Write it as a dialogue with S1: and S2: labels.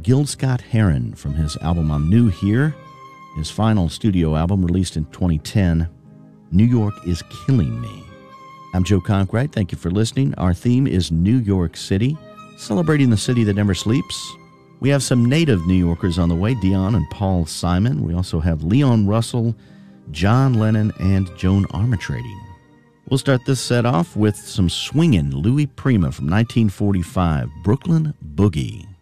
S1: Gil Scott-Heron from his album I'm New Here, his final studio album released in 2010, New York is Killing Me. I'm Joe Conkright. Thank you for listening. Our theme is New York City, celebrating the city that never sleeps. We have some native New Yorkers on the way, Dion and Paul Simon. We also have Leon Russell, John Lennon, and Joan Armatrading. We'll start this set off with some swingin' Louis Prima from 1945, Brooklyn Boogie.